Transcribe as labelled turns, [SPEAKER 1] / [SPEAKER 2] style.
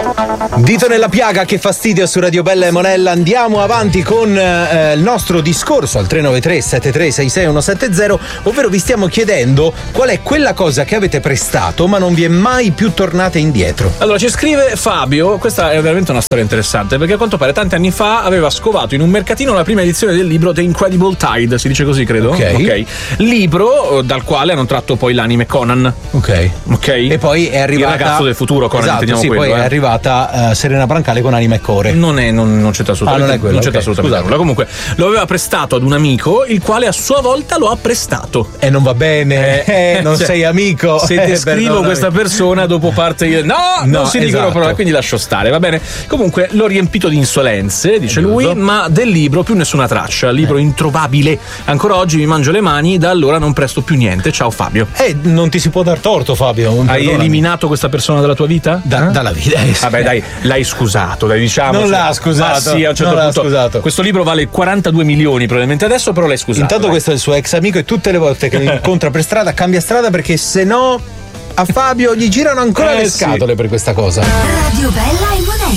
[SPEAKER 1] Dito nella piaga, che fastidio su Radio Bella e Monella. Andiamo avanti con il nostro discorso al 393-7366-170, ovvero vi stiamo chiedendo qual è quella cosa che avete prestato ma non vi è mai più tornata indietro.
[SPEAKER 2] Allora ci scrive Fabio, questa è veramente una storia interessante, perché a quanto pare tanti anni fa aveva scovato in un mercatino la prima edizione del libro The Incredible Tide, si dice così credo? Ok. Libro dal quale hanno tratto poi l'anime Conan.
[SPEAKER 1] Ok.
[SPEAKER 2] E
[SPEAKER 1] poi è arrivata
[SPEAKER 2] il ragazzo del futuro, Conan,
[SPEAKER 1] esatto,
[SPEAKER 2] intendiamo
[SPEAKER 1] sì,
[SPEAKER 2] quello.
[SPEAKER 1] Poi è arrivata Serena Brancale con Anima e Core.
[SPEAKER 2] Non c'entra assolutamente,
[SPEAKER 1] non è quello,
[SPEAKER 2] non c'entra
[SPEAKER 1] okay.
[SPEAKER 2] assolutamente nulla. Comunque lo aveva prestato ad un amico, il quale a sua volta lo ha prestato.
[SPEAKER 1] E non va bene, non sei amico.
[SPEAKER 2] Se descrivo questa persona dopo parte io non si dicono
[SPEAKER 1] esatto.
[SPEAKER 2] parole, quindi lascio stare, va bene. Comunque l'ho riempito di insolenze, dice lui, ma del libro più nessuna traccia, libro introvabile. Ancora oggi mi mangio le mani, da allora non presto più niente. Ciao Fabio.
[SPEAKER 1] Non ti si può dar torto, Fabio.
[SPEAKER 2] Hai eliminato questa persona dalla tua vita?
[SPEAKER 1] Dalla vita.
[SPEAKER 2] Vabbè, dai, l'hai scusato, dai, diciamo.
[SPEAKER 1] Non l'ha scusato.
[SPEAKER 2] Ma sì, a un certo punto. Scusato. Questo libro vale 42 milioni probabilmente adesso, però l'hai scusato.
[SPEAKER 1] Intanto questo è il suo ex amico e tutte le volte che lo incontra per strada cambia strada, perché se no a Fabio gli girano ancora le scatole per questa cosa.
[SPEAKER 3] Radio Bella e Monella.